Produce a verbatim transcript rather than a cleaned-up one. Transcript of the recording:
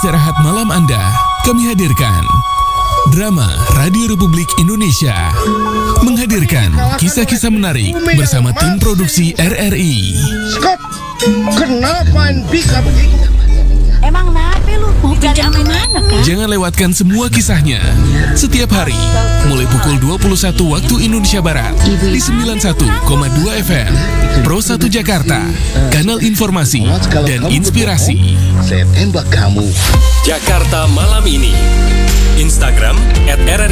istirahat malam Anda, kami hadirkan Drama Radio Republik Indonesia menghadirkan kisah-kisah menarik bersama tim produksi R R I. Scott, kenapa bisa begitu? Emang nape lu? Mau pinjam ke mana kan? Jangan lewatkan semua kisahnya setiap hari mulai pukul dua puluh satu waktu Indonesia Barat di sembilan puluh satu koma dua F M Pro satu Jakarta, kanal informasi dan inspirasi. Saya tembak kamu. Jakarta Malam Ini. Instagram at R R I